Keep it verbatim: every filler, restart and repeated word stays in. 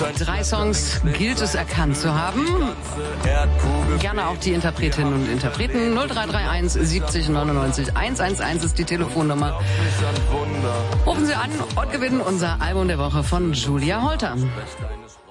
Drei Songs gilt es erkannt zu haben. Gerne auch die Interpretinnen und Interpreten. null drei drei eins siebzig neunundneunzig hundertelf ist die Telefonnummer. Rufen Sie an und gewinnen unser Album der Woche von Julia Holter.